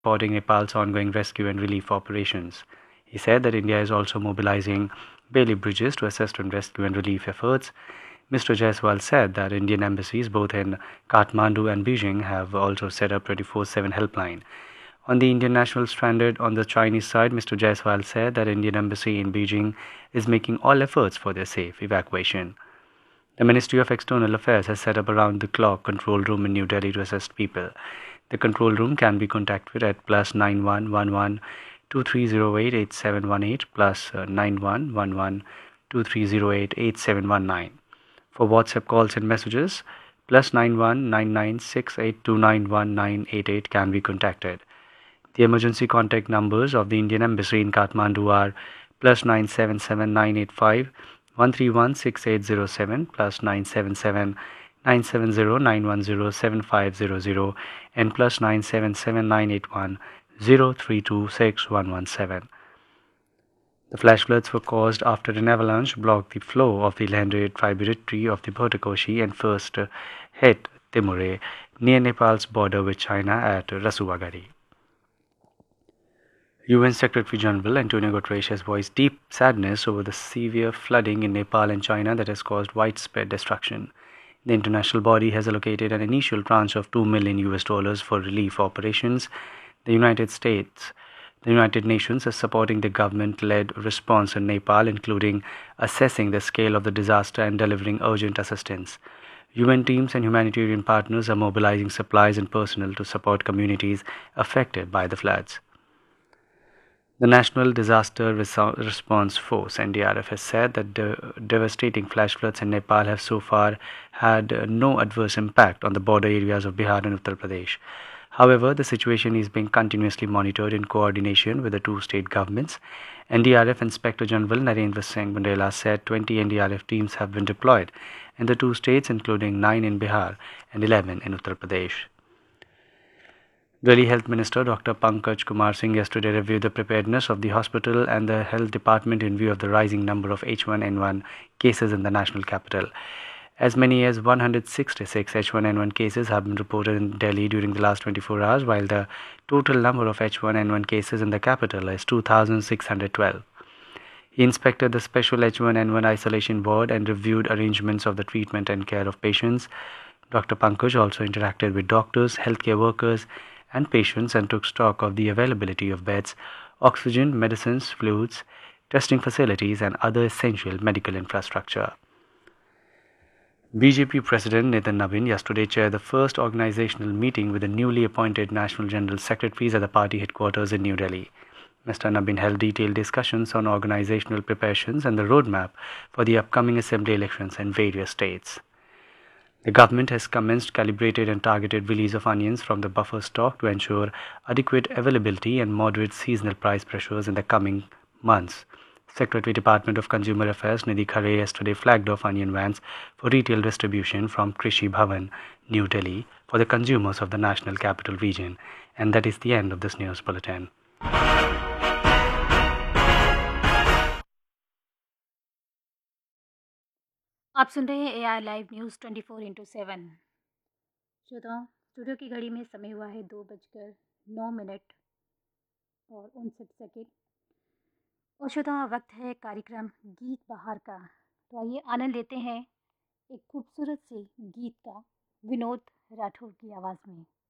supporting Nepal's ongoing rescue and relief operations. He said that India is also mobilizing Bailey bridges to assist in rescue and relief efforts. Mr. Jaiswal said that Indian embassies both in Kathmandu and Beijing have also set up 24/7 helpline. On the Indian national stranded on the Chinese side, Mr. Jaiswal said that Indian embassy in Beijing is making all efforts for their safe evacuation. The Ministry of External Affairs has set up around-the-clock control room in New Delhi to assist people. The control room can be contacted at +9111 2308 8718 +9111 2308 8719. For WhatsApp calls and messages, +919968291988 can be contacted. The emergency contact numbers of the Indian Embassy in Kathmandu are +977 985 131 6807 +977 970 910 7500 and +977 981 0326 117. The flash floods were caused after an avalanche blocked the flow of the landed tributary of the Bhotakoshi and first hit Timure near Nepal's border with China at Rasuagari. UN Secretary General Antonio Guterres has voiced deep sadness over the severe flooding in Nepal and China that has caused widespread destruction. The international body has allocated an initial tranche of $2 million for relief operations. The United Nations is supporting the government-led response in Nepal, including assessing the scale of the disaster and delivering urgent assistance. UN teams and humanitarian partners are mobilizing supplies and personnel to support communities affected by the floods. The National Disaster Response Force (NDRF) has said that the devastating flash floods in Nepal have so far had no adverse impact on the border areas of Bihar and Uttar Pradesh. However, the situation is being continuously monitored in coordination with the two state governments. NDRF Inspector General Narendra Singh Bundela said 20 NDRF teams have been deployed in the two states, including 9 in Bihar and 11 in Uttar Pradesh. Delhi Health Minister Dr. Pankaj Kumar Singh yesterday reviewed the preparedness of the hospital and the health department in view of the rising number of H1N1 cases in the national capital. As many as 166 H1N1 cases have been reported in Delhi during the last 24 hours, while the total number of H1N1 cases in the capital is 2,612. He inspected the special H1N1 isolation ward and reviewed arrangements of the treatment and care of patients. Dr. Pankaj also interacted with doctors, healthcare workers, and patients and took stock of the availability of beds, oxygen, medicines, fluids, testing facilities, and other essential medical infrastructure. BJP President Nitin Nabin yesterday chaired the first organizational meeting with the newly appointed National General Secretaries at the party headquarters in New Delhi. Mr. Nabin held detailed discussions on organizational preparations and the roadmap for the upcoming assembly elections in various states. The government has commenced calibrated and targeted release of onions from the buffer stock to ensure adequate availability and moderate seasonal price pressures in the coming months. Secretary Department of Consumer Affairs Nidhi Khare yesterday flagged off onion vans for retail distribution from Krishi Bhavan, New Delhi, for the consumers of the National Capital Region. And that is the end of this news bulletin. आप सुन रहे हैं AR live news 24/7। श्रोताओं, studio की घड़ी में समय हुआ है 2:09 और 59 और श्रोताओं, वक्त है कार्यक्रम गीत बहार का। तो आइए आनंद लेते हैं एक खूबसूरत से गीत का विनोद राठौर की आवाज़ में।